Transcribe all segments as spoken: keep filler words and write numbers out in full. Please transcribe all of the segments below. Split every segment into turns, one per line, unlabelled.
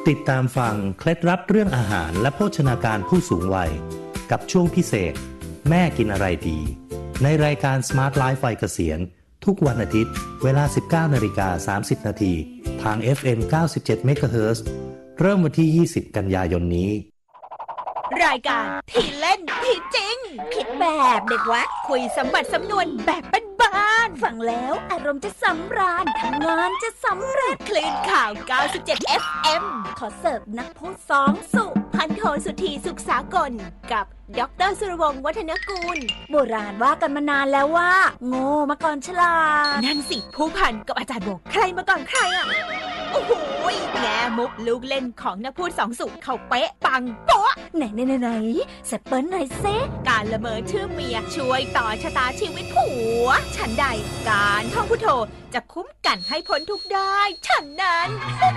ติดตามฟังเคล็ดลับเรื่องอาหารและโภชนาการผู้สูงวัยกับช่วงพิเศษแม่กินอะไรดีในรายการ Smart Life วัยเกษียณทุกวันอาทิตย์เวลา สิบเก้านาฬิกาสามสิบนาทีทาง เอฟ เอ็ม เก้าสิบเจ็ด เมกะเฮิรตซ์ เริ่มวันที่ยี่สิบกันยายนนี้
รายการที่เล่นที่จริงคิดแบบเด็กวัดคุยสมบัติสำนวนแบบบ้านๆฟังแล้วอารมณ์จะสำราญทำงานจะสำเร็จคลื่นข่าว เก้าสิบเจ็ด เอฟ เอ็ม ขอเสิร์ฟนักพูดสองสุพันโทสุธีสุขสากลกับดร.สุรวงศ์วัฒนกุลโบราณว่ากันมานานแล้วว่าโง่มาก่อนฉลาดนั่นสิผู้พันกับอาจารย์โบใครมาก่อนใครอ่ะโอ้โหแง่มุกลูกเล่นของนักพูดสองสุเขาเป๊ะปังโป๊ะไหนไหนไหนไหนแซปเปิ้ลหน่อยเซการละเมอชื่อเมียช่วยต่อชะตาชีวิตผัวฉันใดการท่องพุทโธจะคุ้มกันให้พ้นทุกได้ฉันนั้น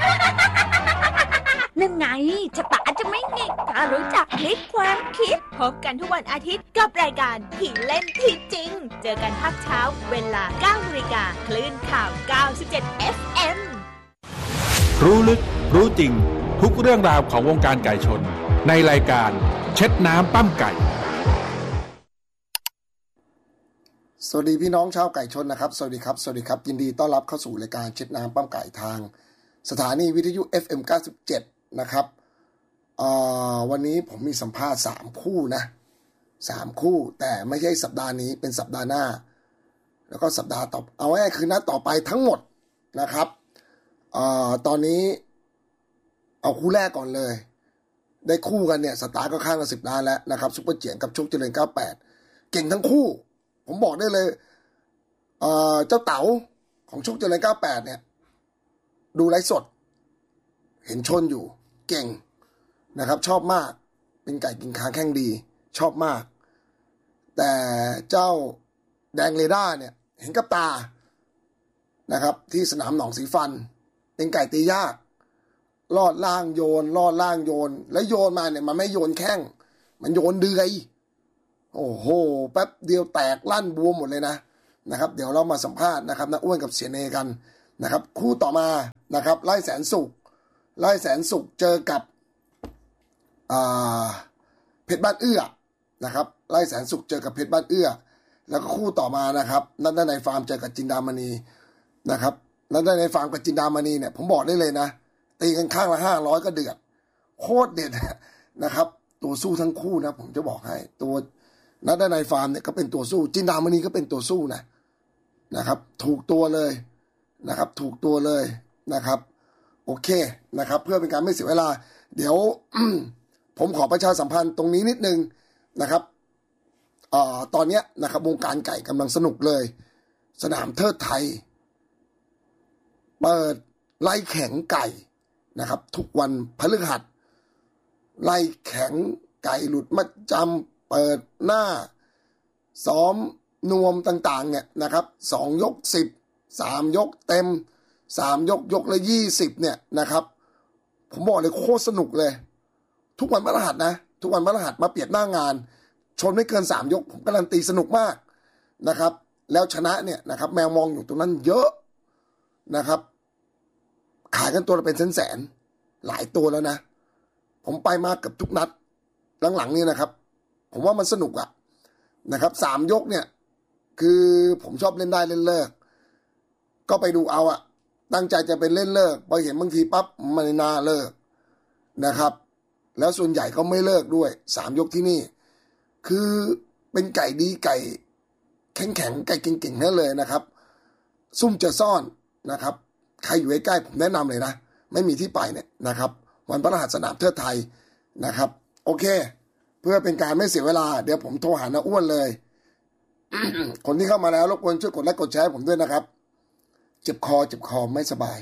นั่นไงชะตาจะไม่หงิกถ้ารู้จักพลิกความคิดพบกันทุกวันอาทิตย์กับรายการที่เล่นที่จริงเจอกันภาคเช้าเวลา เก้านาฬิกา คลื่นข่าว เก้าสิบเจ็ด เอฟ เอ็ม
รู้ลึกรู้จริงทุกเรื่องราวของวงการไก่ชนในรายการเช็ดน้ำปั้มไก่
สวัสดีพี่น้องชาวไก่ชนนะครับสวัสดีครับสวัสดีครับยินดีต้อนรับเข้าสู่รายการเช็ดน้ำปั้มไก่ทางสถานีวิทยุ เอฟ เอ็ม เก้าสิบเจ็ดนะครับวันนี้ผมมีสัมภาษณ์สามคู่นะสามคู่แต่ไม่ใช่สัปดาห์นี้เป็นสัปดาห์หน้าแล้วก็สัปดาห์ต่อเอาง่ายๆคือนัดต่อไปทั้งหมดนะครับอ่าตอนนี้เอาคู่แรกก่อนเลยได้คู่กันเนี่ยสตาร์ก็ข้างละสิบล้านแล้วนะครับซุปเปอร์เจียงกับโชคเจริญเก้าสิบแปดเก่งทั้งคู่ผมบอกได้เลยเอ่อเจ้าเต๋าของโชคเจริญเก้าสิบแปดเนี่ยดูไลฟ์สดเห็นชนอยู่เก่งนะครับชอบมากเป็นไก่กินค้างแข้งดีชอบมากแต่เจ้าแดงเรด้าเนี่ยเห็นกับตานะครับที่สนามหนองสีฟันเป็นไก่ตียากลอดล่างโยนลอดล่างโยนแล้วโยนมาเนี่ยมันไม่โยนแข้งมันโยนเดือยโอ้โหแป๊บเดียวแตกลั่นบวมหมดเลยนะนะครับเดี๋ยวเรามาสัมภาษณ์นะครับนะอ้วนกับเสียเนกันนะครับคู่ต่อมานะครับไล่แสนสุขไล่แสนสุขเจอกับเพชรบ้านเอื้อนะครับไล่แสนสุขเจอกับเพชรบ้านเอื้อแล้วก็คู่ต่อมานะครับนัดด้านในฟาร์มเจอกับจินดามณีนะครับนัดด้านในฟาร์มกับจินดามณีเนี่ยผมบอกได้เลยนะตีกันข้างละห้าร้อยก็เดือดโคตรเด็ดนะครับตัวสู้ทั้งคู่นะผมจะบอกให้ตัวนัดด้านในฟาร์มเนี่ยก็เป็นตัวสู้จินดามณีก็เป็นตัวสู้นะนะครับถูกตัวเลยนะครับถูกตัวเลยนะครับโอเคนะครับเพื่อเป็นการไม่เสียเวลาเดี๋ยว ผมขอประชาสัมพันธ์ตรงนี้นิดนึงนะครับเอ่อตอนนี้นะครับวงการไก่กำลังสนุกเลยสนามเทิดไทยเปิดไล่แข่งไก่นะครับทุกวันพฤหัสไล่แข่งไก่หลุดมัดจำเปิดหน้าซ้อมนวมต่างๆเนี่ยนะครับสองยกสิบสามยกเต็มสามยกยกละยี่สิบเนี่ยนะครับผมบอกเลยโคตรสนุกเลยทุกวันพฤหัสนะทุกวันพฤหัสมาเปรียบหน้างานชนไม่เกินสามยกผมการันตีสนุกมากนะครับแล้วชนะเนี่ยนะครับแมวมองอยู่ตรงนั้นเยอะนะครับขายกันตัวละเป็นแสนๆหลายตัวแล้วนะผมไปมาเกือบทุกนัดหลังๆนี่นะครับผมว่ามันสนุกอะนะครับสามยกเนี่ยคือผมชอบเล่นได้เล่นเลิกก็ไปดูเอาอะตั้งใจจะเป็นเล่นเลิกพอเห็นบางทีปั๊บมันน่าเลิกนะครับแล้วส่วนใหญ่ก็ไม่เลิกด้วยสามยกที่นี่คือเป็นไก่ดีไก่แข็งแข็งไก่เก่งๆนั่นเลยนะครับซุ่มจะซ่อนนะครับใครอยู่ใกล้ๆผมแนะนำเลยนะไม่มีที่ไปเนี่ยนะครับวันพฤหัสสนามเทิดไทยนะครับโอเคเพื่อเป็นการไม่เสียเวลาเดี๋ยวผมโทรหาน้าอ้วนเลย คนที่เข้ามาแล้วรบกวนช่วยกดไลค์กดแชร์ผมด้วยนะครับเจ็บคอเจ็บคอไม่สบาย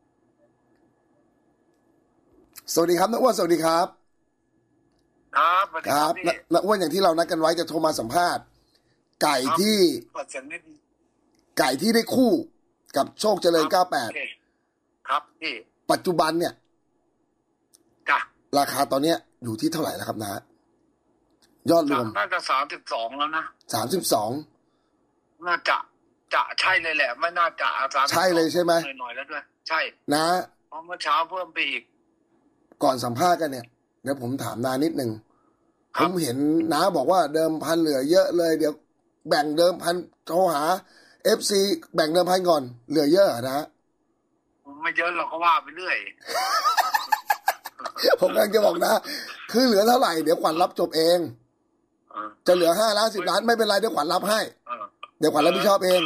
สวัสดีครับน้าอ้วนสวัสดีครับ
ครับ
ครับน้าอ้วนอย่างที่เรานัดกันไว้จะโทรมาสัมภาษณ์ไก่ที่ไก่ที่ได้คู่กับโชคเจริญเก้าสิบแปด
ครับพี่
ปัจจุบันเนี่ย
จ้ะ
ราคาตอนเนี้ยอยู่ที่เท่าไหร่แล้วครับนะยอดรวม
น่าจะสามสิบสองแล้วนะ
สามสิบสอง
น่าจะจะใช่เลยแหละไม่น่าจะ
ใช่เลยใช่ไหม
หน่อยๆแล้วด้วยใช่
นะ
เพราะเมื่อเช้าเพิ่มไปอีก
ก่อนสัมภาษณ์กันเนี่ยเดี๋ยวผมถามนานิดนึงผมเห็นน้าบอกว่าเดิมพันเหลือเยอะเลยเดี๋ยวแบ่งเดิมพันโทรหาเอฟซีแบ่งเดิมพันก่อนเหลือเยอะนะ
ไม่เยอะเราก็ว่าไปเรื่อย
ผมกำลังจะบอกนะคือเหลือเท่าไหร่เดี๋ยวขวัญรับจบเองจะเหลือห้าล้านสิบล้านไม่เป็นไรเดี๋ยวขวัญรับให้เดี๋ยวขวัญรับผิดชอบเอง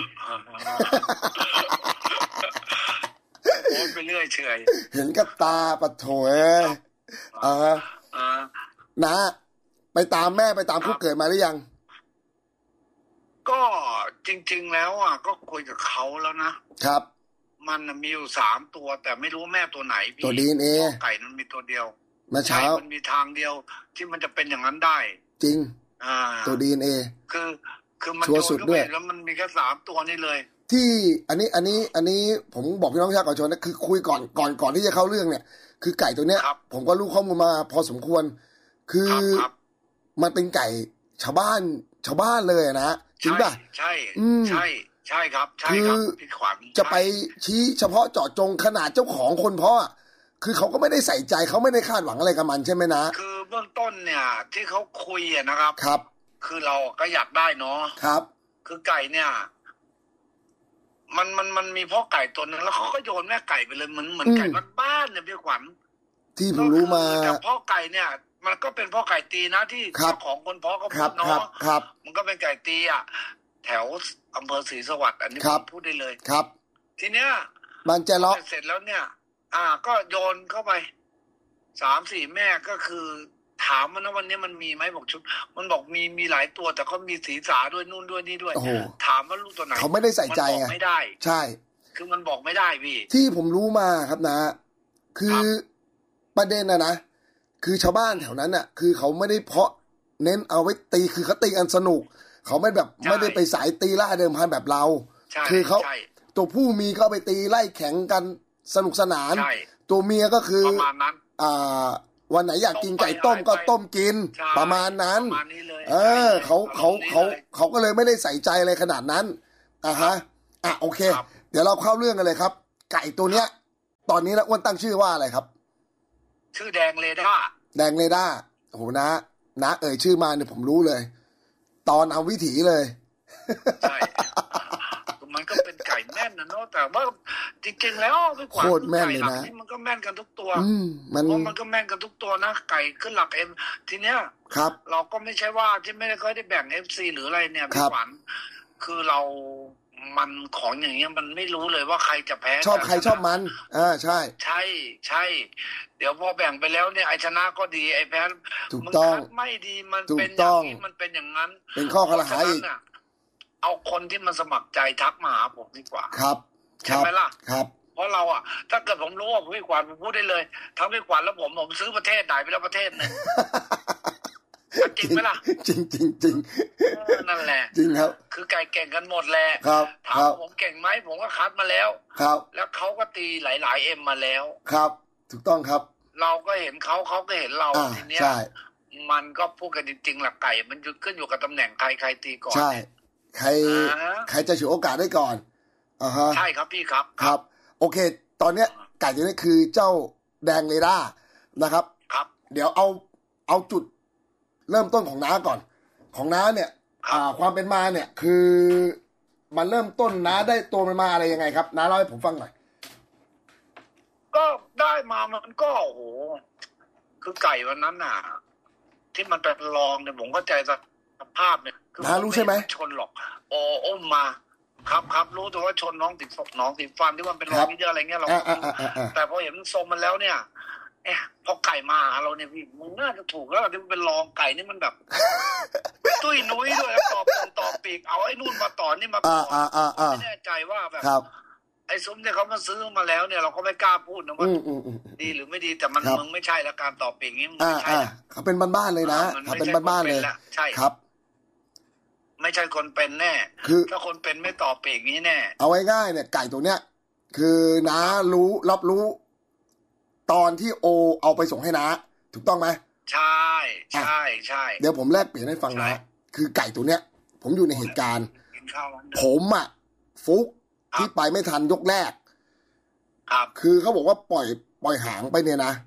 โอนไปเรื่อยเฉย
เห็นกับตาปะโถเออนะไปตามแม่ไปตามผู้เกิดมาหรือยัง
ก็จริงๆแล้วอ่ะก็คุยกับเขาแล้วนะครับมันมีอยู่สามตัวแต่ไม่รู้แม่ตัวไหนพี่
ตัวดีเอ
ไก่มันมีตัวเดียว
เมื่อเช้า
มันมีทางเดียวที่มันจะเป็นอย่างนั้นได้
จริง
อ่า
ตัวดีเอ
คือคือมันโยนเข้าไปแล้วมันมีแค่สามตัวนี่เลย
ที่อันนี้อันนี้อันนี้ผมบอกพี่น้องชาวเกาะชนนะคือคุยก่อนก่อนก่อนที่จะเข้าเรื่องเนี่ยคือไก่ตัวเนี้ยผมก็รู้ข้อมูลมาพอสมควรคือมันเป็นไก่ชาวบ้านชาวบ้านเลยนะจริงป่ะ
ใช่ใช่ใช่ครับใช่ครับพี่ขวัญ
จะไปชี้เฉพาะเจาะจงขนาดเจ้าของคนเพราะคือเขาก็ไม่ได้ใส่ใจเขาไม่ได้คาดหวังอะไรกับมันใช่ไหมนะ
คือเบื้องต้นเนี่ยที่เขาคุยนะครับ
ครับ
คือเราก็อยากได้เนาะ
ครับ
คือไก่เนี่ยมันมันมันมีพ่อไก่ตัวนึงแล้วเขาก็โยนแม่ไก่ไปเลยเหมือนเหมือนไก่บ้านๆเนี่ยพี่ขวัญ
ที่ผมรู้มา
แต่พ่อไก่เนี่ยมันก็เป็นพ่อไก่ตีนะที่เจ้าของคนพ่อก็พูดเนาะมันก็เป็นไก่ตีอ่ะแถวอำเภอศรีสวัสดิ์อันนี้ผมพูดได้เลย
ครับ
ทีเนี้ย
มันจะล็อก
เสร็จแล้วเนี่ย อ่าก็โยนเข้าไปสามสี่แม่ก็คือถามมันนะวันนี้มันมีไหมบอกชุดมันบอกมีมีหลายตัวแต่ก็มีสีสาด้วยนู่นด้วยนี่ด้วยถามว่าลูกตัวไหน
เขาไม่ได้ใส่ใจไง
ไม่ได้
ใช่
คือมันบอกไม่ได้พี่
ที่ผมรู้มาครับนะคือประเด็นนะนะคือชาวบ้านแถวนั้นน่ะคือเขาไม่ได้เพาะเน้นเอาไว้ตีคือเขาตีกันสนุกเขาไม่แบบไม่ได้ไปสายตีล่าเดิมพันแบบเราคือเขาตัวผู้มีก็ไปตีไล่แข่งกันสนุกสนานตัวเมียก็คือ
ประมาณนั้น
อ่าวันไหนอยากกินไก่ต้มก็ต้มกินประมาณนั้นเออเขาเขาเขาเขาก็เลยไม่ได้ใส่ใจอะไรขนาดนั้นอ่ะฮะอ่ะโอเคเดี๋ยวเราเข้าเรื่องกันเลยครับไก่ตัวเนี้ยตอนนี้แล้วอ้วนตั้งชื่อว่าอะไรครับ
ชื่อแดงเรด้า
แดงเรด้าโอ้โหนะนะเอ่ยชื่อมาเนี่ยผมรู้เลยตอนเอาวิถีเลย
ใช่มันก็เป็นไก่แม่นนะเนาะแต่ว่าจริงๆแล้วไม่กว่า
โคตรแม่นเลยนะ
มันก็แม่นกันทุกตัว
มัน
มันก็แม่นกันทุกตัวนะไก่ขึ้นหลักเอ็มทีเนี้ย
ครับ
เราก็ไม่ใช่ว่าที่ไม่ได้ค่อยได้แบ่งเอฟซีหรืออะไรเนี่ยพี่ขวัญคือเรามันของอย่างเงี้ยมันไม่รู้เลยว่าใครจะแพ้
ชอบใครชอบมันอ่าใช่
ใช่ใช่เดี๋ยวพอแบ่งไปแล้วเนี่ยไอชนะก็ดีไอแพ้
ถูกต้อง
ไม่ดีมันเป็นอย่างนี้มันเป็นอย่างนั้น
เป็นข้อคลหาอีก
เอาคนที่มันสมัครใจทักมาหาผมดีกว่า
ครับ
ใช่ไหมล่ะ
ครับ
เพราะเราอ่ะถ้าเกิดผมรู้ว่าพี่ขวัญผมพูดได้เลยทั้งพี่ขวัญแล้วผมผมซื้อประเทศไหนไปแล้วประเทศนึงจริงไหมล่ะ
จริงจริงจริง
นั่นแหละ
จริงครับ
คือไก่เก่งกันหมดแหละถามผมเก่งไหมผมก็คัดมาแล้ว
ครับ
แล้วเขาก็ตีหลายๆเอ็มมาแล้ว
ครับถูกต้องครับ
เราก็เห็นเขาเขาก็เห็นเราทีเนี้ยมันก็พูดกันจริงๆหลักไก่มันขึ้นอยู่กับตำแหน่งใครใครตีก่อน
ใช่ใครใครจะฉวยโอกาสได้ก่อนอ่าฮะ
ใช่ครับพี่ครับ
ครับโอเคตอนเนี้ยไก่ตัวนี้คือเจ้าแดงเรด้านะครับ
ครับ
เดี๋ยวเอาเอาจุดเริ่มต้นของน้าก่อนของน้าเนี่ยอ่าความเป็นมาเนี่ยคือมันเริ่มต้นน้าได้ตัวมันมาอะไรยังไงครับน้าเล่าให้ผมฟังหน่อย
ก็ได้มามันก็โอ้โหคือไก่วันนั้นน่ะที่มันเป็นรองเนี่ยผมก็ใจสภาพเนี่ย
น้ารู้ใช่ไหม
ชนหรอกโอ้อ้มมาครับครับรู้แต่ว่าชนน้องติดศพน้องติดฟันที่มันเป็นรองที่เยอะอะไรเงี้ยเราแต่พอเห็นทรงมันแล้วเนี่ยเอ๊ะพอไก่มาเราเนี่ยพี่มึงน่าจะถูกแล้วที่มันเป็นรองไก่นี่มันแบบตุ้ยนุ้ยด้วยแล้วต่อปงต่อปีกเอาไอ้นู่นมาต่อนี่มาต่อไม่แน่ใจว่าแบบไอ้ซุ้มเนี่ยเขามาซื้อมาแล้วเนี่ยเราก็ไม่กล้าพูดนะว่าดีหรือไม่ดีแต่มันมึงไม่ใช่แล้วการต่อปีกนี้มึงไม่ใช่
เขาเป็นบ้านๆเลยนะเขาเป็นบ้านๆเลย
ใช่
ครับ
ไม่ใช่คนเป็นแน่
คือ
ถ้าคนเป็นไม่ต่อปีกนี้แน่
เอาไว้ง่ายเนี่ยไก่ตัวเนี้ยคือน้ารู้รับรู้ตอนที่โอเอาไปส่งให้น้าถูกต้องไหม
ใช่ใช่ใช่
เดี๋ยวผมแลกเปลี่ยนให้ฟังนะคือไก่ตัวเนี้ยผมอยู่ในเหตุการณ์ผมอ่ะฟุกที่ไปไม่ทันยกแรก
ครับ
คือเขาบอกว่าปล่อยปล่อยหางไปเนี่ยนะ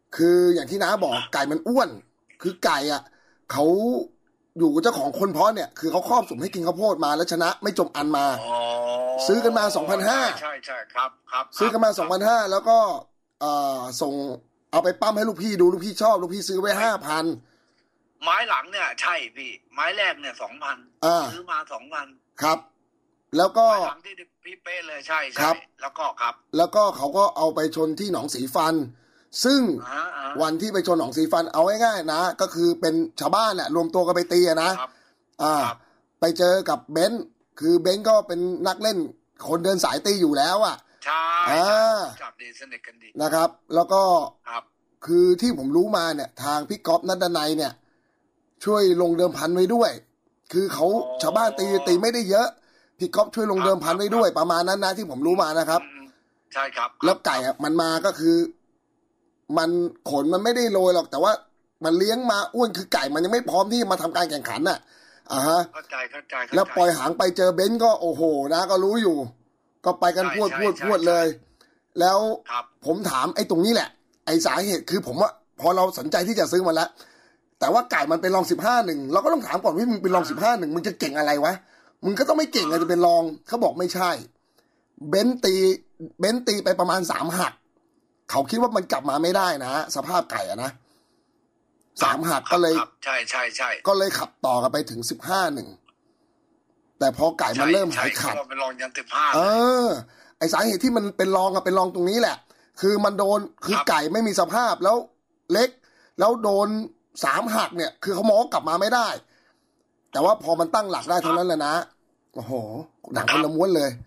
คืออย่างที่น้าบอกไก่มันอ้วนคือไก่อ่ะเขาอยู่กับเจ้าของคนเพาะเนี่ยคือเขาครอบสุ่มให้กินข้าวโพดมาแล้วชนะไม่จมอันมาซื้อกันมา สองพันห้าร้อย
ใช่ใช่ครับครับ
ซื้อกันมา สองพันห้าร้อย แล้วก็เอ่อส่งเอาไปปั้มให้ลูกพี่ดูลูกพี่ชอบลูกพี่ซื้อไว้ ห้าพัน
ไม้หลังเนี่ยใช่พี่ไม้แรกเนี่ย สองพัน
อ่าซื้
อมา สองพัน
ครับแล้วก็
ไม้หลังที่พี่เป้เลยใช่ใช่แล้วก็ครับ
แล้วก็เขาก็เอาไปชนที่หนองสีฟันซึ่งวันที่ไปชนหนองสีฟันเอาง่ายๆนะก็คือเป็นชาวบ้านแหละรวมตัวกันไปตีนะอ่าไปเจอกับเบนซ์คือเบนซ์ก็เป็นนักเล่นคนเดินสายตีอยู่แล้วอ่ะ
ใช่
อ่า
จับดีสนิทกันดี
นะครับแล้วก็คือที่ผมรู้มาเนี่ยทางพี่ก๊อฟนัดดนัยเนี่ยช่วยลงเดิมพันไว้ด้วยคือเขาชาวบ้านตีตีไม่ได้เยอะพี่ก๊อฟช่วยลงเดิมพันไว้ด้วยประมาณนั้นนะที่ผมรู้มานะครับ
ใช่ครับ
แล้วไก่อ่ะมันมาก็คือมันขนมันไม่ได้โรยหรอกแต่ว่ามันเลี้ยงมาอ้วนคือไก่มันยังไม่พร้อมที่มาทำการแข่งขันน่ะอ่าฮะ
เข้าใจเข้าใจ
แล้วปล่อยหางไปเจอเบนซ์ก็โอ้โหนะก็รู้อยู่ก็ไปกันพวดพวดพวดเลยแล้วผมถามไอ้ตรงนี้แหละไอ้สาเหตุคือผมว่าพอเราสนใจที่จะซื้อมาแล้วแต่ว่าไก่มันเป็นรองสิบห้าหนึ่งเราก็ต้องถามก่อนว่ามึงเป็นรองสิบห้าหนึ่งมึงจะเก่งอะไรวะมึงก็ต้องไม่เก่งอะไรจะเป็นรองเขาบอกไม่ใช่เบนซ์ตีเบนซ์ตีไปประมาณสามหักเขาคิดว่ามันกลับมาไม่ได้นะสภาพไก่อะนะสามหักก็เลย
ใช่ใช่ใช่
ก็เลยขับต่อกันไปถึงสิบห้าหนึ่งแต่พอไก่มันเริ่มหายขัด
เป็นรองยันสิบห้า
เออไอสาเหตุที่มันเป็นรองอะเป็นรองตรงนี้แหละคือมันโดนคือไก่ไม่มีสภาพแล้วเล็กแล้วโดนสามหักเนี่ยคือเขามองกลับมาไม่ได้แต่ว่าพอมันตั้งหลักได้เท่านั้นแหละนะโอ้โหหนังคนละม้วนเลย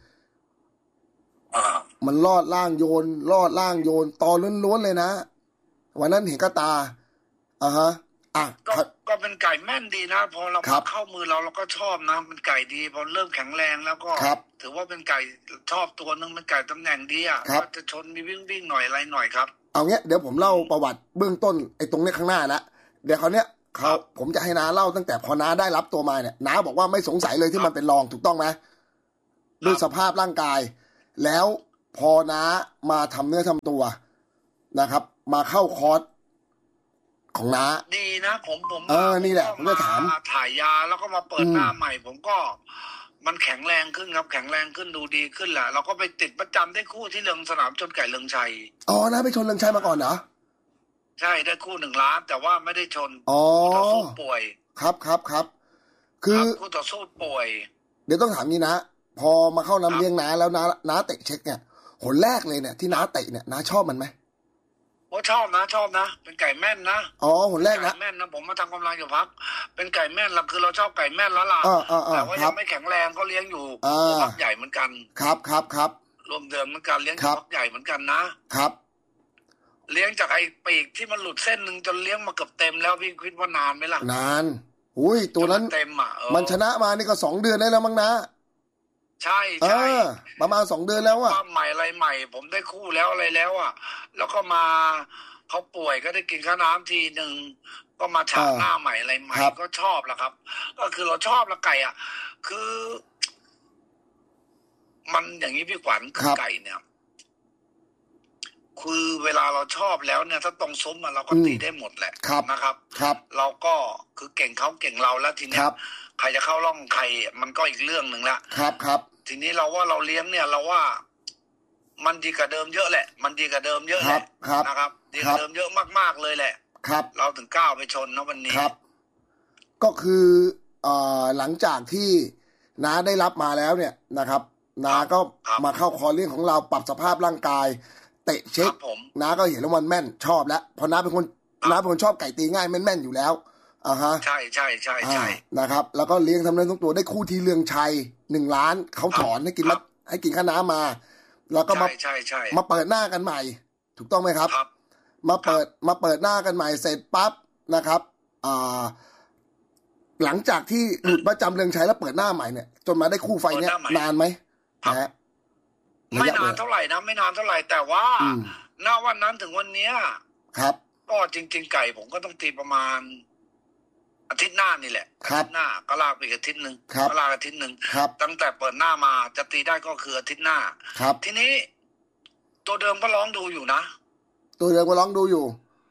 มันลอดล่างโยนลอดล่างโยนตอล้วนๆเลยนะวันนั้นเห็นก็ตาอ่าฮะอ่ะ
ก็ก็เป็นไก่แม่นดีนะพอเราเข้ามือเราเราก็ชอบนะเป็นไก่ดีพอเริ่มแข็งแรงแล้วก็ถือว่าเป็นไก่ชอบตัวนึงเป็นไก่ตำแหน่งดีอ่ะก็จะชนมีวิ่งวิ่งหน่อยอะไรหน่อยครับ
เอาเงี้ยเดี๋ยวผมเล่าประวัติเบื้องต้นไอ้ตรงนี้ข้างหน้าละเดี๋ยวคราวเนี้ยเขาผมจะให้น้าเล่าตั้งแต่พอน้าได้รับตัวมาเนี่ยน้าบอกว่าไม่สงสัยเลยที่มันเป็นรองถูกต้องไหมด้วยสภาพร่างกายแล้วพอน้ามาทำเนื้อทำตัวนะครับมาเข้าคอร์สของน้า
ดีนะผมผม
เออนี่แหละผมจะถาม
ถ่ายยาแล้วก็มาเปิดหน้าใหม่ผมก็มันแข็งแรงขึ้นครับแข็งแรงขึ้นดูดีขึ้นแหละเราก็ไปติดประจำได้คู่ที่เรืองสนามชนไก่เรืองชัย
อ๋อนะไปชนเรืองชัยมาก่อนเหรอ
ใช่ได้คู่หนึ่งล้านแต่ว่าไม่ได้ชน
อ๋อ
ต่อสู้ป่วย
ครับครับครับคือ
คู่ต่อสู้ป่วย
เดี๋ยวต้องถามนี้นะพอมาเข้าน้ำเลี้ยงน้าแล้วน้าน้าเตะเช็คเนี่ยหนแรกเลยเนี่ยที่น้าเตะเนี่ยน้าชอบมันไหม
โอ้ชอบนะชอบนะเป็นไก่แม่นนะ
อ๋อหนแรกนะ
แม่นนะผมมาทำกำลังอยู่พักเป็นไก่แม่นเราคือเราชอบไก่แม่นแล้วล่ะแต่ว่ายังไม่แข็งแรงก็เลี้ยงอยู่พักใหญ่เหมือนกัน
ครับครับครับ
รวมเดิมเหมือนกันเลี้ยงพักใหญ่เหมือนกันนะครับเลี้ยงจากไอ้ปีกที่มันหลุดเส้นหนึ่งจนเลี้ยงมาเกือบเต็มแล้วพี่คิดว่านานไหมล่ะ
นานอุ้ยตัวนั้น
เต็มอ่ะ
มันชนะมานี่ก็สองเดือนได้แล้วมั้งนะ
ใช่ใช่
ประมาณสองเดือนแล้วอ่ะ
ใหม่อะไรใหม่ผมได้คู่แล้วอะไรแล้วอ่ะแล้วก็มาเขาป่วยก็ได้กินข้าวน้ำทีหนึ่งก็มาฉากหน้าใหม่อะไรใหม่ก็ชอบแหละครับก็คือเราชอบละไก่อ่ะคือมันอย่างนี้พี่ขวัญคือไก่เนี่ยคือเวลาเราชอบแล้วเนี่ยถ้าตรงซุ้มเราก็ตีได้หมดแหละนะครับ
ครับ
เราก็คือเก่งเขาเก่งเราแล้วทีนี้ใครจะเข้าร่องใครมันก็อีกเรื่องหนึ่งละ
ครับครับ
ทีนี้เราว่าเราเลี้ยงเนี่ยเราว่ามันดีกว่าเดิมเยอะแหละมันดีกว่าเดิมเยอะแหละนะครับดีกว่าเดิมเยอะมากๆเลยแหละ
ครับ
เราถึงก้าวไปชนนะวันนี้
ครับก็คือเอ่อหลังจากที่น้าได้รับมาแล้วเนี่ยนะครับน้าก็มาเข้าคอร์สเรื่องของเราปรับสภาพร่างกายเตะเช็คน้าก็เห็นแล้วมันแม่นชอบแล้วเพราะน้าเป็นคนน้าเป็นคนชอบไก่ตีง่ายแม่นๆอยู่แล้วอ่าฮะ
ใช่ใช่ใช่ใช่
นะครับแล้วก็เลี้ยงทำเรื่องทุกตัวได้คู่ที่เรืองชัยหนึ่งล้านเขาถอนให้กินมาให้กินข้าวน้ำมาแล้วก็มามาเปิดหน้ากันใหม่ถูกต้องไหมครับมาเปิดมาเปิดหน้ากันใหม่เสร็จปั๊บนะครับอ่าหลังจากที่หลุดประจำเรืองชัยแล้วเปิดหน้าใหม่เนี่ยจนมาได้คู่ไฟเนี้ยนานไหมนะฮะ
ไม่นานเท่าไหร่นะไม่นานเท่าไหร่แต่ว่าหน้าวันนั้นถึงวันเนี้ย
ครับ
ก็จริงๆไก่ผมก็ต้องตีประมาณอาทิตย์หน้านี่แหละอาทิตย์หน้าก็ลากไปอีกอาทิตย์หนึ่งก็ลากอาทิตย์หนึ่งตั้งแต่เปิดหน้ามาจะตีได้ก็คืออาทิตย์หน้าทีนี้ตัวเดิมก็ร้องดูอยู่นะ
ตัวเดิมก็ร้องดูอยู่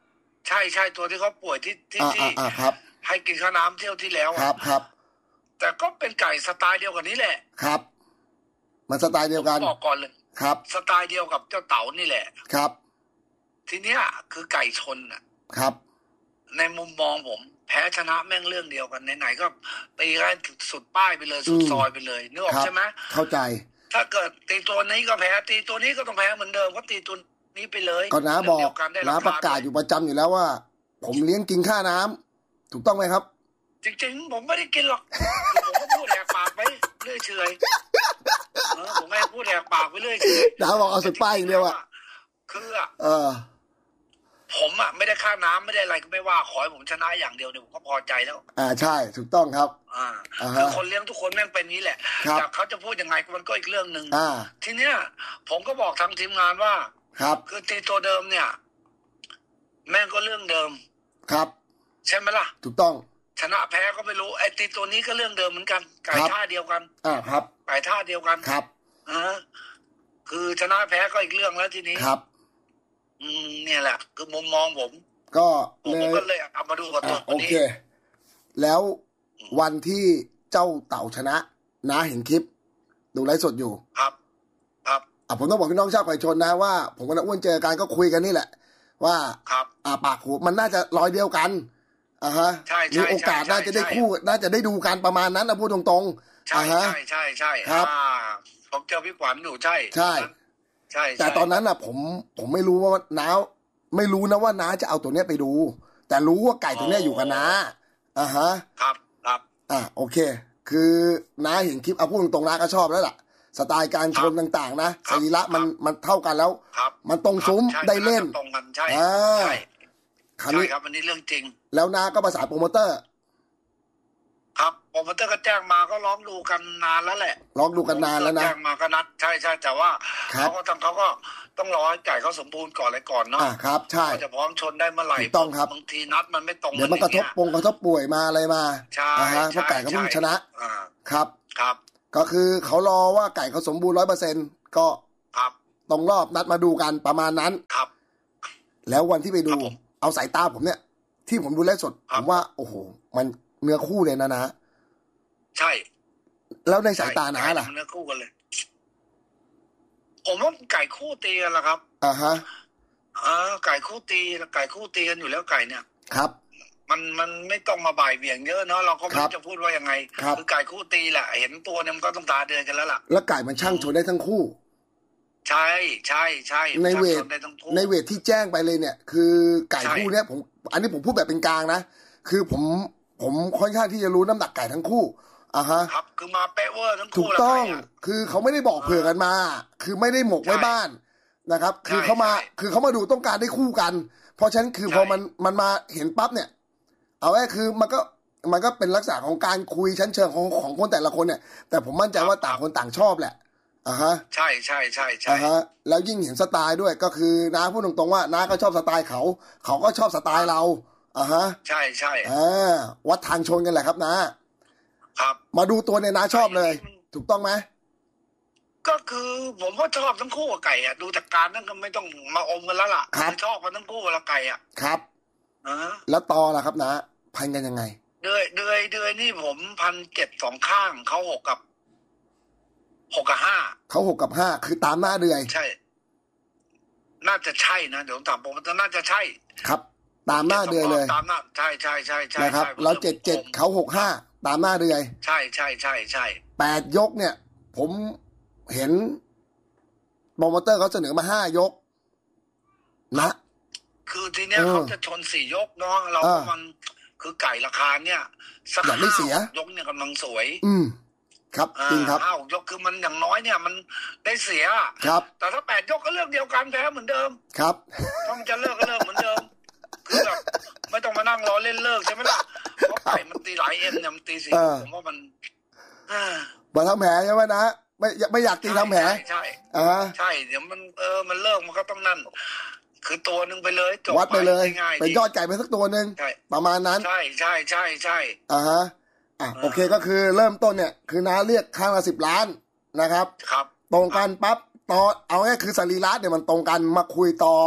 ใช่ใช่ตัวที่เขาป่วยที่ที่ที่
อ่าครับ
ให้กินข้าวน้ำเที่ยวที่แล้ว
ครับครับ
แต่ก็เป็นไก่สไตล์เดียวกันนี้แหละ
ครับมันสไตล์เดียวกัน
บอกก่อนเลย
ครับ
สไตล์เดียวกับเจ้าเต๋านี่แหละ
ครับ
ทีเนี้ยคือไก่ชนอ่ะ
ครับ
ในมุมมองผมแพ้ชนะแม่งเรื่องเดียวกันไหนๆก็ตีกันสุดป้ายไปเลยสุดซอยไปเลยนึกออกใช่ไหม
เข้าใจ
ถ้าเกิดตีตัวนี้ก็แพ้ตีตัวนี้ก็ต้องแพ้เหมือนเดิมก็ตีตัวนี้ไปเลย
ก็น้าบอกน้าประกาศอยู่ประจำอยู่แล้วว่าผมเลี้ยงกินค่าน้ำถูกต้องไหมครับ
จริงๆผมไม่ได้กินหรอกผมก็พูดแหกปากไปเรื่อยเฉยผมไม่พูดแหกปากไปเรื่อยเฉย
น้าบอกเอาสุดป้ายอย่างเดียวอ่ะ
คือ
เออ
ผมอ่ะไม่ได้ค่าน้ำไม่ได้อะไรก็ไม่ว่าขอให้ผมชนะอย่างเดียวเนี่ยผมก็พอใจแล้ว
อ่าใช่ถูกต้องครับ
อ่าคือคนเลี้ยงทุกคนแม่งเป็นนี้แหละแต่เขาจะพูดยังไงมันก็อีกเรื่องนึงทีเนี้ยผมก็บอกทางทีมงานว่า
ครับ
คือตีตัวเดิมเนี่ยแม่งก็เรื่องเดิม
ครับ
ใช่ไหมล่ะ
ถูกต้อง
ชนะแพ้ก็ไม่รู้ไอ้ตีตัวนี้ก็เรื่องเดิมเหมือนกันไก่ท่าเดียวกัน
อ่าครับ
ไก่ท่าเดียวกัน
ครับ
อ่าคือชนะแพ้ก็อีกเรื่องแล้วทีนี้
ครับ
อืมเนี่ยแหละคือมุมมองผม
ก็
เลยผมก็เลยเอามาดูกับตัว
โอเคแล้ววันที่เจ้าเต่าชนะน้าเห็นคลิปดูไลฟ์สดอยู่
ครับครับ
อ่ะผมต้องบอกพี่น้องชาวไก่ชนนะว่าผมกับน้าอ้วนเจอกันก็คุยกันนี่แหละว่า
ครับ
อ่าปากหูมันน่าจะรอยเดียวกันอ่าฮะมีโอกาสน่าจะได้คู่น่าจะได้ดูกันประมาณนั้นนะพูดตรง
ๆใช่ใช่ใช่ใช่
ครับ
ผมเจอพี่ขวัญอยู่ใช่
ใช่
ใช่
แต่ตอนนั้นน่ะผมผมไม่รู้ว่าน้าไม่รู้นะว่าน้าจะเอาตัวเนี้ยไปดูแต่รู้ว่าไก่ตัวเนี้ยอยู่กับน้าอ่าฮะ
ครับครับ
อ่าโอเคคือน้าเห็นคลิปเอาพูดตรงๆน้าก็ชอบแล้วล่ะสไตล์การชนต่างๆนะสรีระมันมันเท่ากันแล้วมันตรงซุ้มได้เล่น
ตรงกันใช่ใช่ใช่ครับอันนี้เรื่องจริง
แล้วน้าก็ประสานโปรโมเตอร์
ครับโปรโมเตอร์ก็แจ้งมาก็ร้องดูกันนานแล้วแหละ
ร้องดูกันนานแล้วนะ
แจ้งมาก็นัดใช่ใช่แต่ว่าเขาก็ต้องเขาก็ต้องรอให้ไก่เขาสมบูรณ์ก่อนเลยก่อนเนาะ
อ่าครับใช่
จะพร้อมชนได้เมื่อไหร่
ต้องครับ
บางทีนัดมันไม่ตรง
เดี๋ยวมันกระทบปงกระทบป่วยมาอะไรมา
ใช่
ฮะเพราะไก่เขาเพิ่งชนะครับ
ครับ
ก็คือเขารอว่าไก่เขาสมบูรณ์ร้อยเปอร์เซ็นต์ก็
ครับ
ตรงรอบนัดมาดูกันประมาณนั้น
ครับ
แล้ววันที่ไปดูเอาสายตาผมเนี่ยที่ผมดูไลฟ์สดผมว่าโอ้โหมันเนื้อคู่เลยนะนะ
ใช่
แล้วในสายตานะล่ะ
เนื้อคู่กันเลยผมว่าไก่คู่ตีกันละครับ
อ่าฮะ
อ่าไก่คู่ตีไก่คู่ตีกันอยู่แล้วไก่เนี่ย
ครับ
มันมันไม่ต้องมาบ่ายเบี่ยงเยอะเนาะเราก็ไม่รู้จะพูดว่ายังไงคือไก่คู่ตีแหละเห็นตัวเนี่ยมันก็ต้องตาเดือนกันแล้วล่ะ
แล้วไก่มันช่างชนได้ทั้งคู่
ใช่ใช่ใช่
ในเวทในเวทที่แจ้งไปเลยเนี่ยคือไก่คู่เนี้ยผมอันนี้ผมพูดแบบเป็นกลางนะคือผมผมค่อนข้างที่จะรู้น้ำหนักไก่ทั้งคู่อ่าฮะ
ครับคือมาเป๊ะเวอร์ทั้งคู่
ถูกต้องคือเขาไม่ได้บอกเผื่อกันมาคือไม่ได้หมกไว้บ้านนะครับคือเขามาคือเขามาดูต้องการได้คู่กันเพราะฉะนั้นคือพอมันมันมาเห็นปั๊บเนี่ยเอาไว้คือมันก็มันก็เป็นลักษณะของการคุยชั้นเชิงของของคนแต่ละคนเนี่ยแต่ผมมั่นใจว่าต่างคนต่างชอบแหละอ่าฮะ
ใช่ใช่ใช่ใช่
อ่าฮะแล้วยิ่งเห็นสไตล์ด้วยก็คือน้าพูดตรงๆว่าน้าก็ชอบสไตล์เขาเขาก็ชอบสไตล์เราอ่าฮะ
ใช่ใช่
อ่าวัดทางชนกันแหละครับนะครับมาดูตัวเนี่ยน้าชอบเลยถูกต้องไหม
ก็คือผมก็ชอบทั้งคู่กับไก่อ่ะดูจากการนั่นก็ไม่ต้องมาอมกันแล้วล่ะชอบกันทั้งคู่กับไก่อ่ะ
ครับ
อ่า
แล้วต่อล่ะครับนะพันกันยังไง
เดือยเดือยเดือยนี่ผมพันเจ็ดสองข้างเขาหกกับหกกับห้า
เขาหกกับห้าคือตามหน้าเดือย
ใช่น่าจะใช่นะเดี๋ยวถามผมมันน่าจะใช่
ครับตามหน้าเดือยเลย
ตามหน้าใช่ใช่ใช่ใช่
นะครับเราเจ็ดเจ็ดเขาหกห้าตามหน้าเดือย
ใช่ใช่ใช่ใช่
แปดยกเนี่ยผมเห็นโปรโมเตอร์เขาเสนอมาห้ายกนะ
คือทีเนี้ยเขาจะชนสี่ยกเนาะเราก็มันคือไก่ราคาเนี่ย
สักอย่าไม่เสีย
ยกเนี่ยกำลังสวย
อืมครับจริงครับ
อ้าวยกคือมันอย่างน้อยเนี่ยมันได้เสีย
ครับ
แต่ถ้าแปดยกก็เรื่องเดียวกันแพ้เหมือนเดิม
ครับ
ถ้ามันจะเลิกก็เลิกเหมือนเดิมคือแบบไม่ต้องมานั่งรอเล่นเลิกใช่ไหมล่ะเพราะไก่มันตีหลายเอ็มเนี่ยมันตีสี่ผมว่ามัน
มาทำแผลใช่ไหมนะไม่ไม่อยากตีทำแผล
ใช่
อ่า
ใช่เดี๋ยวมันเออมันเลิกมันก็ต้องนั่นคือตัวหนึ่งไปเลยจบ
วัดไปเลยเป็นยอดไก่ไปสักตัวหนึ่งประมาณนั้น
ใช่ใช่ใช่ใช่
อ่าฮะอ่ะโอเคก็คือเริ่มต้นเนี่ยคือน้าเรียกข้างละสิบล้านนะครับ
ครับ
ตรงกันปั๊บต่อเอาง่ายคือสรีระเนี่ยมันตรงกันมาคุยต่อ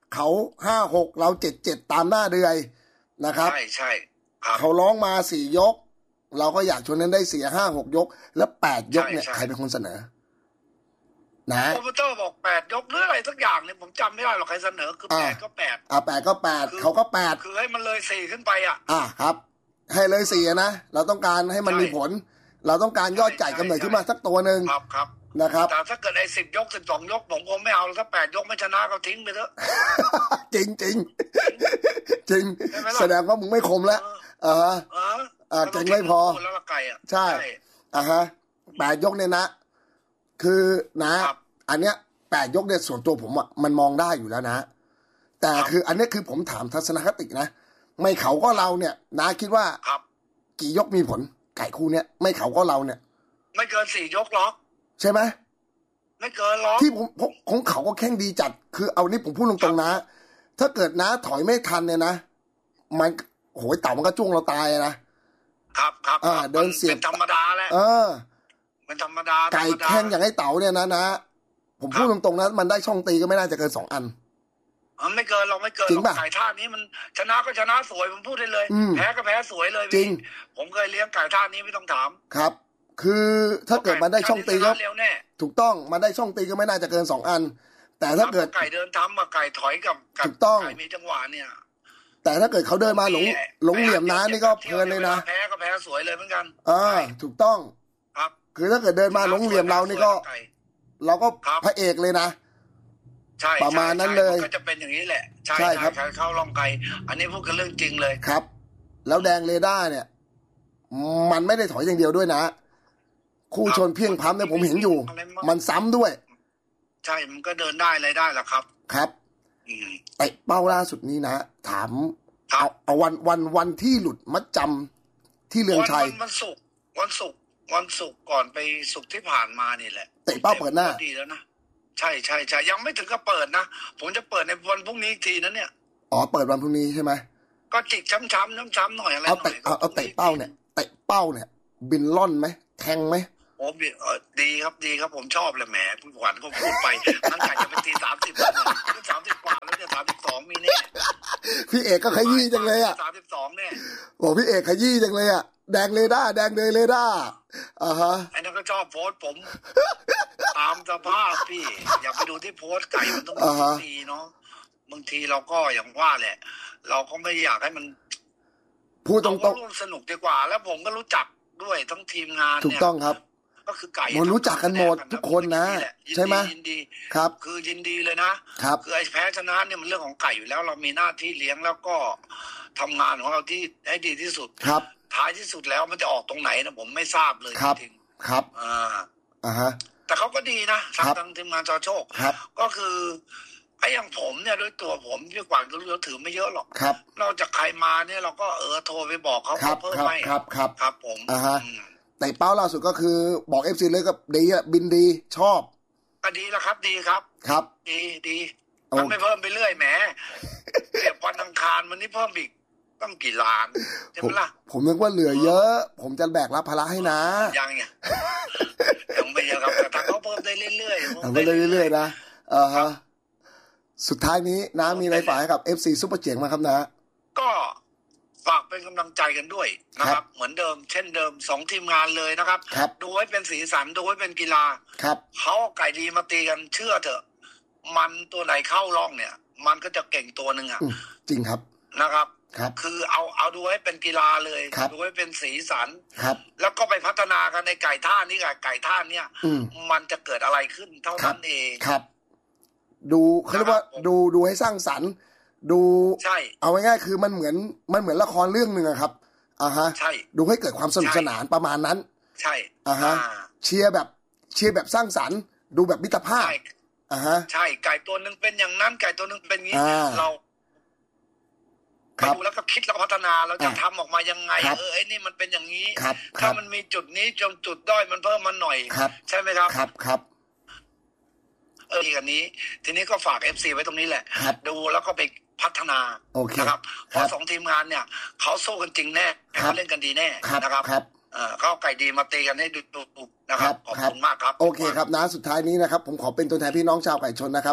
เขาห้าหกเราเจ็ดเจ็ดตามหน้าเดือยนะครับ
ใช่ใช่ครับ
เขาร้องมาสี่ยกเราก็อยากชวนนั้นได้เสียห้าหกยกแล้วแปดยกเนี่ยใครเป็นคนเสนอนะ
โปรโมเตอร์บอกแปดยกหรืออะไรสักอย่างเนี่ยผมจำไม่ได้หรอกใครเสนอคือแปดก็แปด
อ่าแปดก็แปดเขาก็แปด
คือให้มันเลยสี่ขึ้นไปอ่ะ
อ่าครับให้เลยสี่นะเราต้องการให้มันมีผลเราต้องการยอดจ่ายกำเนิดขึ้นมาสักตัวหนึ่ง
ครับครับ
นะครับ
แต่ถ้าเกิดไอ้สิบยกสิบสองยกผมคงไม่เอาถ้าแปดยกไม่ชนะก็ทิ้งไปเถอะ
จริงจริงจริงแสดงว่ามึงไม่คมแล้วเอออ่าเก่งไม่พอ
แล้วละไก่อ่ะ
ใช่อ่าฮะแปดยกเนี่ยนะคือนะอันเนี้ยแปดยกเนี่ยส่วนตัวผมอ่ะมันมองได้อยู่แล้วนะแต่คืออันนี้คือผมถามทัศนคตินะไม่เขาก็เราเนี่ยนะคิดว่ากี่ยกมีผลไก่คู่เนี้ยไม่เขาก็เราเนี่ย
ไม่เกินสี่ยกหรอก
ใช่ไหม
ไม่เกินหรอก
ที่ผมของเขาก็แข่งดีจัดคือเอานี่ผมพูดตรงๆนะถ้าเกิดนะถอยไม่ทันเนี่ยนะมันโหยเต่ามันก็จ้วงเราตาย
นะครับครับ
อ่าเดินเสียบ
ธรรมดาแหละ
เออ
เป็นธรรมดา
ไก่แข่งอย่างไอ้เต่าเนี่ยนะนะผมพูดตรงๆนะมันได้ช่องตีก็ไม่น่าจะเกินสองอัน
ไม่เกินเราไม่เกินไก่ท่านี้มันชนะก็ชนะสวยผมพูดได้เลยแพ้ก็แพ้สวยเลย
จริง
ผมเคยเลี้ยงไก่ท่านี้ไม่ต้องถาม
ครับคือถ้าเกิดมันได้ช่องตีก็ถูกต้องมันได้ช่องตีก็ไม่น่าจะเกินสองอันแต่ถ้าเกิด
ไก่เดินทำมาไก่ถอยกับ
ถูกต้อง
ไก่มีจังหวะเนี่ย
แต่ถ้าเกิดเขาเดินมาหลงหลงเหลี่ยมน้านี่ก็เพลินเลยนะ
แพ้ก็แพ้สวยเลยเหมือนกัน
เออถูกต้อง
ครับ
คือถ้าเกิดเดินมาหลงเหลี่ยมเรานี่ก็เราก็พระเอกเลยนะ
ใช่
ประมาณนั้นเลย
ก็จะเป็นอย่างนี้แหละใช่ครับเข้าลองไก่อันนี้พูดกันเรื่องจริงเลย
ครับแล้วแดงเรด้าเนี่ยมันไม่ได้ถอยอย่างเดียวด้วยนะคู่ชนเพียงพัมเนี่ยผมเห็นอยู่มันซ้ำด้วย
ใช่มันก็เดินได้อะไรได้แหละครับ
ครับแต่เป้าล่าสุดนี้นะถามเอาเอาวันวันวันที่หลุดมัดจำที่เรืองชัย
วันศุกร์วันศุกร์วันศุกร์ก่อนไปศุกร์ที่ผ่านมานี่แหละ
เตะเป้าเปิดหน้า
ดีแล้วนะใช่ใช่ใช่ยังไม่ถึงกับเปิดนะผมจะเปิดในวันพรุ่งนี้อีกทีนั้นเนี่ย
อ๋อเปิดวันพรุ่งนี้ใช่ไหม
ก็จิกช้ำช้ำน้ำช้ำหน่อยอะไร
เอาเตะเอาเอาเตะเป้าเนี่ยเตะเป้าเนี่ยบินล่อนไหมแทงไหม
โอ้ดีครับดีครับผมชอบเลยแหมผู้ขวัญก็พูดไปตั้งใจจะไปตีสามสิบแล้วเนี่ยสามสิบกว่าแล้วเนี่ยสามสิบสองมีแน่
พี่เอกก็ขยี้จังเลยอ่ะ
สามสิบสองเนี่ย
โอ้พี่เอกขยี้จังเลยอ่ะแดงเรด้าแดงเลยเรด้าอ่าฮะ
ไอ้นั่นก็ชอบโพสผมตามสภาพพี่อยากไปดูที่โพสไก่มันต้องดีเนาะบางทีเราก็อย่างว่าแหละเราก็ไม่อยากให้มัน
พูดตรงๆ
ร่วมสนุกดีกว่าแล้วผมก็รู้จักด้วยทั้งทีมงานเนี่ย
ถูกต้องครับ
ก็คือไก่
มันรู้จักกันหมดทุกคนนะใช่ไหม
ยินดี
ครับ
คือยินดีเลยนะครับคือไอ้แพ้ชนะเนี่ยมันเรื่องของไก่อยู่แล้วเรามีหน้าที่เลี้ยงแล้วก็ทำงานของเราที่ให้ดีที่สุด
ครับ
ท้ายที่สุดแล้วมันจะออกตรงไหนนะผมไม่ทราบเลย
จริงครับ
อ่า
อ่าฮะ
แต่เขาก็ดีนะทางทางทีมงานจอโชคก็คือไอ้อย่างผมเนี่ยด้วยตัวผมพี่กวางเราถือไม่เยอะหรอก
ครับ
นอกจากใครมาเนี่ยเราก็เออโทรไปบอกเขาเพิ่มให้
ครับครับ
ครับผม
อ่าฮะแต่เป้าล่าสุดก็คือบอกเอฟซีเลยก็ดีอ่ะบินดีชอบ
ก็ดีแล้วครับดีครับ
ครับ
ดีดีมันไม่เพิ่มไปเรื่อยแหมเก็บวันอังคารวันนี้เพิ่มอีกต้องกี่ล้านใช่ไหมล่ะ
ผมนึกว่าเหลือเยอะผมจะแบกรับภาระให้นะ
ยังไงยังไม่เยอะครับแต่เขาเพิ่มได้เรื่อยๆ
ทำไปเรื่อยๆนะอ่าฮะสุดท้ายนี้น้ามีอะไรฝากให้กับ เอฟ ซี ซุปเปอร์เจ๋งมาครับนะ
ก็ฝากเป็นกำลังใจกันด้วยนะครับเหมือนเดิมเช่นเดิมสองทีมงานเลยนะครับดูให้เป็นสีสันดูให้เป็นกีฬาเขาไก่ดีมาตีกันเชื่อเถอะมันตัวไหนเข้าร่องเนี่ยมันก็จะเก่งตัวหนึ่งอ่ะ
จริงครับ
นะครับคือเอาเอาดูให้เป็นกีฬาเลยดูให้เป็นสีสันแล้วก็ไปพัฒนากันในไก่ท่านี้กับไก่ท่าเนี่ยมันจะเกิดอะไรขึ้นเท่านั้นเอง
ครับดูเขาเรียกว่าดูดูให้สร้างสรรค์ดู
ใช่
เอาง่ายๆคือมันเหมือนมันเหมือนละครเรื่องหนึ่งอะครับอ่าฮะ
ใช่
ดูให้เกิดความสนุกสนานประมาณนั้น
ใช่
อ่าฮะเชียร์แบบเชียร์แบบสร้างสรรค์ดูแบบมิตรภาพอ่าฮะ
ใช่ไก่ตัวนึงเป็นอย่างนั้นไก่ตัวนึงเป็นงี้เราไปดูแล้วก็คิดแล้วพัฒนาเราจะทำออกมายังไงเออไอ้นี่มันเป็นอย่างนี้ถ้ามันมีจุดนี้จงจุดด้อยมันเพิ่มมันหน่อยใช่ไหมครับ
ครับครับ
เออกันนี้ทีนี้ก็ฝาก เอฟ ซี ไว้ตรงนี้แหละดูแล้วก็ไปพัฒนานะครับเพราะสองทีมงานเนี่ยเขาสู้กันจริงแน่เขาเล่นกันดีแน่นะครับเขาไก่ดีมาตีกันให้ดูนะครับขอบคุณมากครับ
โอเคครับนะสุดท้ายนี้นะครับผมขอเป็นตัวแทนพี่น้องชาวไก่ชนนะครับ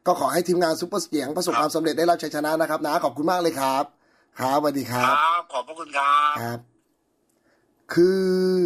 ก็ขอให้ทีมงานซุปเปอร์เสียงประสบความสำเร็จได้รับชัยชนะนะครับนะขอบคุณมากเลยครับครับสวัสดีครับ
ครับขอบพระคุณครับ
ครับคือ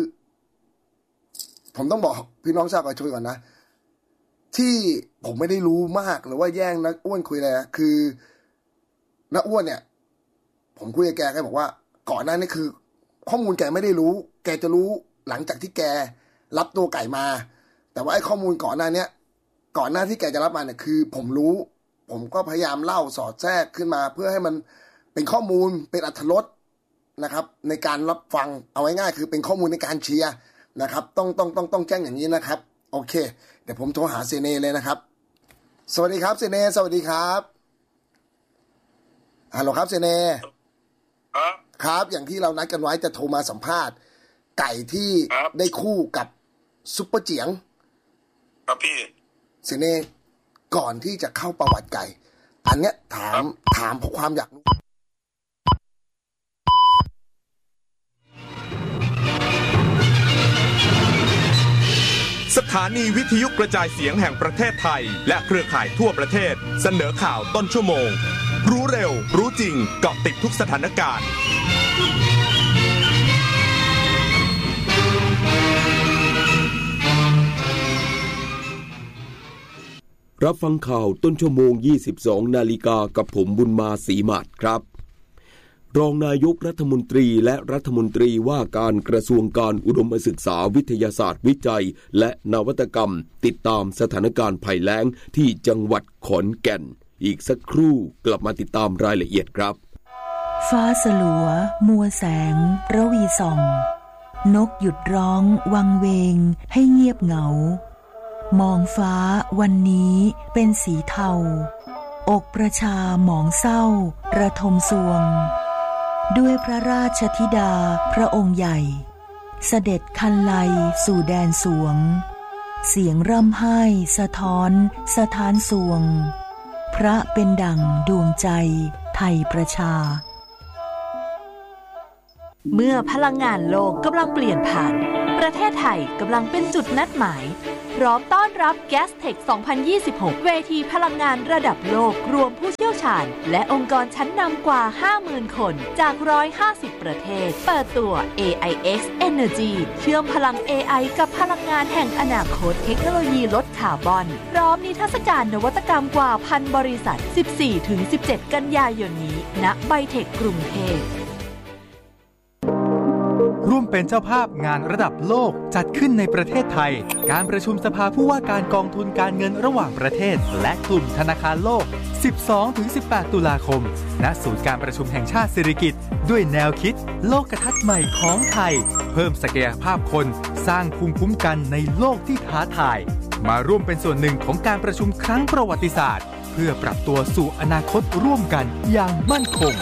ผมต้องบอกพี่น้องชาวกระชวยก่อนนะที่ผมไม่ได้รู้มากหรือว่าแย่งนักอ้วนคุยอะไรนะคือนักอ้วนเนี่ยผมคุยกับแกแกบอกว่าก่อนหน้านี้คือข้อมูลแกไม่ได้รู้แกจะรู้หลังจากที่แกรับตัวไก่มาแต่ว่าไอ้ข้อมูลก่อนหน้านี้ก่อนหน้าที่แกจะรับมาเนี่ยคือผมรู้ผมก็พยายามเล่าสอดแทรกขึ้นมาเพื่อให้มันเป็นข้อมูลเป็นอรรถรสนะครับในการรับฟังเอาไว้ง่ายคือเป็นข้อมูลในการเชียร์นะครับต้องต้องต้องต้องแจ้งอย่างนี้นะครับโอเคเดี๋ยวผมโทรหาเซเนเลยนะครับสวัสดีครับเซเนสวัสดีครับฮัลโหลครับเซเนครับอย่างที่เรานัดกันไว้จะโทรมาสัมภาษณ์ไก่ที่ได้คู่กับซุปเปอร์เจียง
ครับพี่
เซเนก่อนที่จะเข้าประวัติไก่อันเนี้ยถามถามเพราะความอยากรู้
สถานีวิทยุกระจายเสียงแห่งประเทศไทยและเครือข่ายทั่วประเทศเสนอข่าวต้นชั่วโมงรู้เร็วรู้จริงเกาะติดทุกสถานการณ์
รับฟังข่าวต้นชั่วโมง ยี่สิบสอง นาฬิกากับผมบุญมาศรีมาศครับรองนายกรัฐมนตรีและรัฐมนตรีว่าการกระทรวงการอุดมศึกษาวิทยาศาสตร์วิจัยและนวัตกรรมติดตามสถานการณ์ภัยแล้งที่จังหวัดขอนแก่นอีกสักครู่กลับมาติดตามรายละเอียดครับ
ฟ้าสลัวมัวแสงระวีส่องนกหยุดร้องวังเวงให้เงียบเหงามองฟ้าวันนี้เป็นสีเทาอกประชาหมองเศร้าระทมสวงด้วยพระราชธิดาพระองค์ใหญ่เสด็จคันไลสู่แดนสวงเสียงร่ำไห้สะท้อนสถานสวงพระเป็นดั่งดวงใจไทยประชา
เมื่อพลังงานโลกกำลังเปลี่ยนผ่านประเทศไทยกำลังเป็นจุดนัดหมายพร้อมต้อนรับ Gastech สองพันยี่สิบหก เวทีพลังงานระดับโลกรวมผู้เชี่ยวชาญและองค์กรชั้นนำกว่า ห้าหมื่น คนจากหนึ่งร้อยห้าสิบประเทศเปิดตัว เอ ไอ เอ็กซ์ Energy เชื่อมพลัง เอ ไอ กับพลังงานแห่งอนาคตเทคโนโลยีลดคาร์บอนพร้อมนิทรรศการนวัตกรรมกว่าพันบริษัท สิบสี่ถึงสิบเจ็ด กันยายนนี้ณไบเทคกรุงเทพ
ร่วมเป็นเจ้าภาพงานระดับโลกจัดขึ้นในประเทศไทยการประชุมสภาผู้ว่าการกองทุนการเงินระหว่างประเทศและกลุ่มธนาคารโลก สิบสองถึงสิบแปด ตุลาคมณศูนย์การประชุมแห่งชาติสิริกิติ์ด้วยแนวคิดโลกทัศน์ใหม่ของไทยเพิ่มศักยภาพคนสร้างภูมิคุ้มกันในโลกที่ท้าทายมาร่วมเป็นส่วนหนึ่งของการประชุมครั้งประวัติศาสตร์เพื่อปรับตัวสู่อนาคตร่วมกันอย่างมั่นคง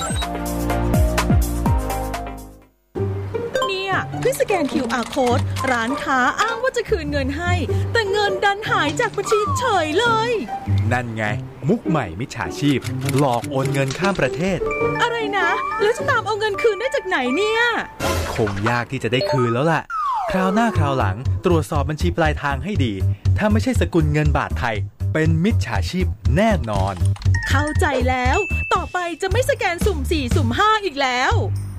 เพื่อสแกน คิว อาร์ Code ร้านค้าอ้างว่าจะคืนเงินให้แต่เงินดันหายจากบัญชีเฉยเลย
นั่นไงมุกใหม่มิจฉาชีพหลอกโอนเงินข้ามประเทศ
อะไรนะแล้วจะตามเอาเงินคืนได้จากไหนเนี่ย
คงยากที่จะได้คืนแล้วล่ะคราวหน้าคราวหลังตรวจสอบบัญชีปลายทางให้ดีถ้าไม่ใช่สกุลเงินบาทไทยเป็นมิจฉาชีพแน่นอน
เข้าใจแล้วต่อไปจะไม่สแกนสุ่มสี่สุ่มห้าอีกแล้ว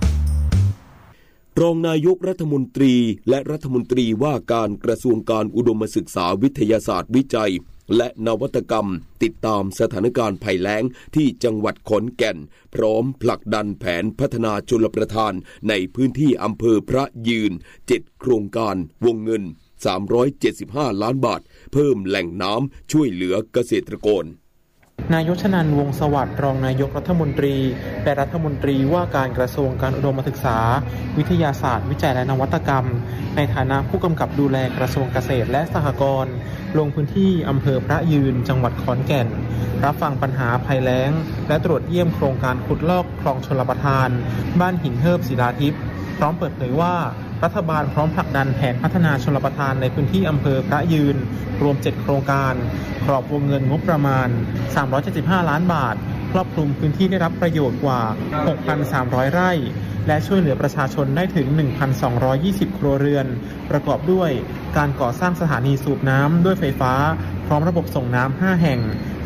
รองนายกรัฐมนตรีและรัฐมนตรีว่าการกระทรวงการอุดมศึกษาวิทยาศาสตร์วิจัยและนวัตกรรมติดตามสถานการณ์ภัยแล้งที่จังหวัดขอนแก่นพร้อมผลักดันแผนพัฒนาชลประทานในพื้นที่อำเภอพระยืนเจ็ดโครงการวงเงินสามร้อยเจ็ดสิบห้าล้านบาทเพิ่มแหล่งน้ำช่วยเหลือเกษตรกร
นายกชนันท์ วงศ์สวัสดิ์รองนายกรัฐมนตรีและรัฐมนตรีว่าการกระทรวงการอุดมศึกษาวิทยาศาสตร์วิจัยและนวัตกรรมในฐานะผู้กำกับดูแลกระทรวงเกษตรและสหกรณ์ลงพื้นที่อำเภอพระยืนจังหวัดขอนแก่นรับฟังปัญหาภัยแล้งและตรวจเยี่ยมโครงการขุดลอกคลองชลประทานบ้านหินเฮิบศิลาทิพย์พร้อมเปิดเผยว่ารัฐบาลพร้อมผลักดันแผนพัฒนาชลประทานในพื้นที่อำเภอพระยืนรวมเจ็ดโครงการกรอบวงเงินงบประมาณสามร้อยเจ็ดสิบห้าล้านบาทครอบคลุมพื้นที่ได้รับประโยชน์กว่า หกพันสามร้อย ไร่และช่วยเหลือประชาชนได้ถึง หนึ่งพันสองร้อยยี่สิบ ครัวเรือนประกอบด้วยการก่อสร้างสถานีสูบน้ำด้วยไฟฟ้าพร้อมระบบส่งน้ำห้าแห่ง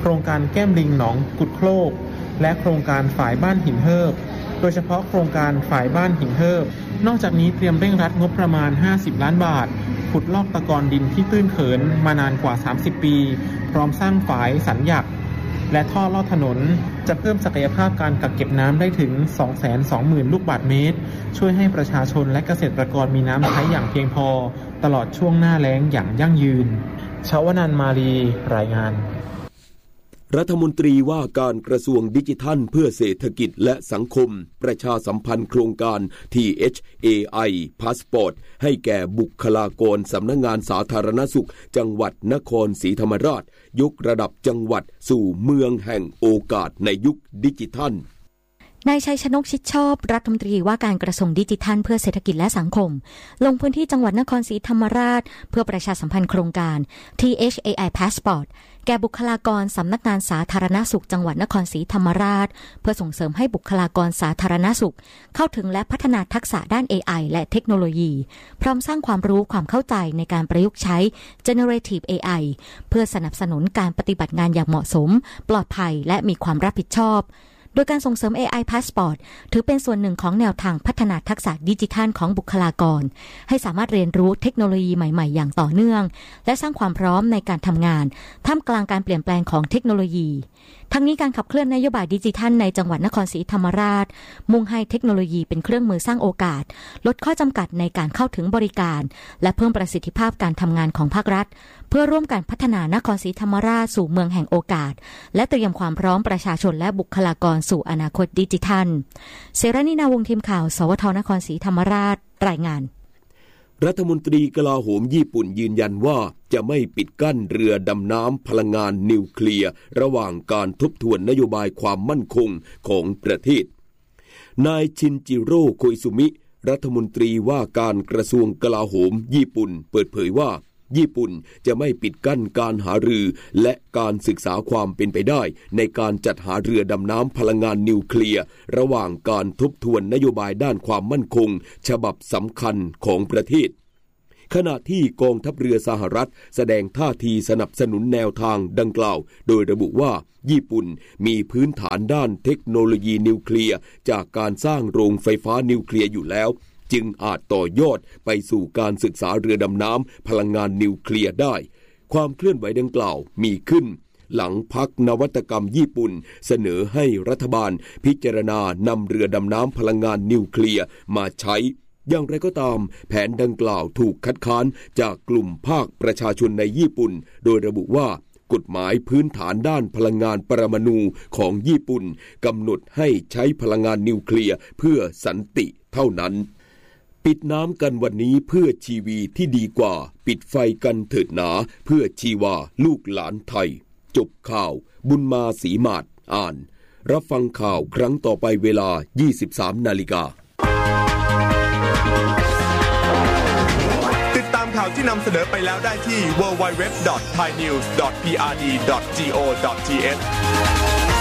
โครงการแก้มลิงหนองกุดโคลกและโครงการฝายบ้านหินเฮิบโดยเฉพาะโครงการฝายบ้านหินเฮิบนอกจากนี้เตรียมเร่งรัดงบประมาณห้าสิบล้านบาทขุดลอกตะกอนดินที่ตื้นเขินมานานกว่าสามสิบปีพร้อมสร้างฝายสันหยักและท่อลอดถนนจะเพิ่มศักยภาพการกักเก็บน้ำได้ถึง สองแสนสองหมื่น ลูกบาศก์เมตรช่วยให้ประชาชนและเกษตรกรมีน้ำใช้อย่างเพียงพอตลอดช่วงหน้าแล้งอย่างยั่งยืนชวนันท์ มาลีรายงาน
รัฐมนตรีว่าการกระทรวงดิจิทัลเพื่อเศรษฐกิจและสังคมประชาสัมพันธ์โครงการ ที เอช เอ ไอ Passport ให้แก่บุคลากรสำนักงานสาธารณสุขจังหวัดนครศรีธรรมราชยกระดับจังหวัดสู่เมืองแห่งโอกาสในยุคดิจิทัล
นายชัยชนกชิดชอบรัฐมนตรีว่าการกระทรวงดิจิทัลเพื่อเศรษฐกิจและสังคมลงพื้นที่จังหวัดนครศรีธรรมราชเพื่อประชาสัมพันธ์โครงการ ที เอช เอ ไอ Passport แก่บุคลากรสำนักงานสาธารณสุขจังหวัดนครศรีธรรมราชเพื่อส่งเสริมให้บุคลากรสาธารณสุขเข้าถึงและพัฒนาทักษะด้าน เอ ไอ และเทคโนโลยีพร้อมสร้างความรู้ความเข้าใจในการประยุกต์ใช้ Generative เอ ไอ เพื่อสนับสนุนการปฏิบัติงานอย่างเหมาะสมปลอดภัยและมีความรับผิดชอบโดยการส่งเสริม เอ ไอ Passport ถือเป็นส่วนหนึ่งของแนวทางพัฒนาทักษะดิจิทัลของบุคลากรให้สามารถเรียนรู้เทคโนโลยีใหม่ๆอย่างต่อเนื่องและสร้างความพร้อมในการทำงานท่ามกลางการเปลี่ยนแปลงของเทคโนโลยีทั้งนี้การขับเคลื่อนนโยบายดิจิทัลในจังหวัดนครศรีธรรมราชมุ่งให้เทคโนโลยีเป็นเครื่องมือสร้างโอกาสลดข้อจำกัดในการเข้าถึงบริการและเพิ่มประสิทธิภาพการทำงานของภาครัฐเพื่อร่วมกันพัฒนานครศรีธรรมราชสู่เมืองแห่งโอกาสและเตรียมความพร้อมประชาชนและบุคลากรสู่อนาคตดิจิทัลเสรณีนาวงศ์ทีมข่าวสวทนครศรีธรรมราชรายงาน
รัฐมนตรีกลาโหมญี่ปุ่นยืนยันว่าจะไม่ปิดกั้นเรือดำน้ำพลังงานนิวเคลียร์ระหว่างการทบทวนนโยบายความมั่นคงของประเทศนายชินจิโร่โคอิซุมิรัฐมนตรีว่าการกระทรวงกลาโหมญี่ปุ่นเปิดเผยว่าญี่ปุ่นจะไม่ปิดกั้นการหารือและการศึกษาความเป็นไปได้ในการจัดหาเรือดำน้ำพลังงานนิวเคลียร์ระหว่างการทบทวนนโยบายด้านความมั่นคงฉบับสำคัญของประเทศขณะที่กองทัพเรือสหรัฐแสดงท่าทีสนับสนุนแนวทางดังกล่าวโดยระบุว่าญี่ปุ่นมีพื้นฐานด้านเทคโนโลยีนิวเคลียร์จากการสร้างโรงไฟฟ้านิวเคลียร์อยู่แล้วจึงอาจต่อยอดไปสู่การศึกษาเรือดำน้ำพลังงานนิวเคลียร์ได้ความเคลื่อนไหวดังกล่าวมีขึ้นหลังพรรคนวัตกรรมญี่ปุ่นเสนอให้รัฐบาลพิจารณานำเรือดำน้ำพลังงานนิวเคลียร์มาใช้อย่างไรก็ตามแผนดังกล่าวถูกคัดค้านจากกลุ่มภาคประชาชนในญี่ปุ่นโดยระบุว่ากฎหมายพื้นฐานด้านพลังงานปรมาณูของญี่ปุ่นกำหนดให้ใช้พลังงานนิวเคลียร์เพื่อสันติเท่านั้นปิดน้ำกันวันนี้เพื่อชีวีที่ดีกว่าปิดไฟกันเถิดหนาเพื่อชีวาลูกหลานไทยจบข่าวบุญมาศรีมาศอ่านรับฟังข่าวครั้งต่อไปเวลา ยี่สิบสามนาฬิกา
ติดตามข่าวที่นำเสนอไปแล้วได้ที่ ดับเบิลยู ดับเบิลยู ดับเบิลยู ดอท ไทยนิวส์ ดอท พี อาร์ ดี ดอท โก ดอท ที เอช